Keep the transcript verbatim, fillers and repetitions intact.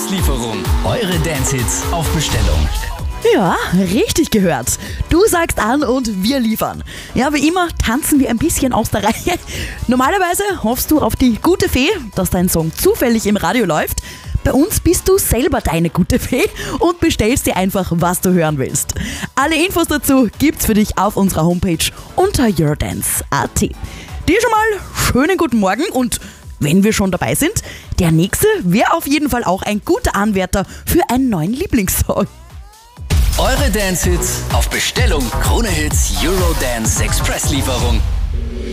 Expresslieferung. Eure Dance-Hits auf Bestellung. Ja, richtig gehört. Du sagst an und wir liefern. Ja, wie immer tanzen wir ein bisschen aus der Reihe. Normalerweise hoffst du auf die gute Fee, dass dein Song zufällig im Radio läuft. Bei uns bist du selber deine gute Fee und bestellst dir einfach, was du hören willst. Alle Infos dazu gibt's für dich auf unserer Homepage unter eurodance punkt at. Dir schon mal schönen guten Morgen und wenn wir schon dabei sind, der nächste wäre auf jeden Fall auch ein guter Anwärter für einen neuen Lieblingssong. Eure Dance-Hits auf Bestellung. Krone Hits Eurodance Expresslieferung.